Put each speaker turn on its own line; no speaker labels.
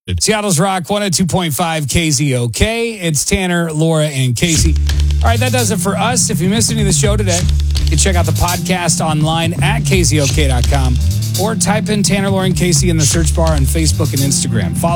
Seattle's Rock 102.5 KZOK. It's Tanner, Laura, and Casey. All right, that does it for us. If you missed any of the show today, you can check out the podcast online at KZOK.com or type in Tanner, Laura, and Casey in the search bar on Facebook and Instagram. Follow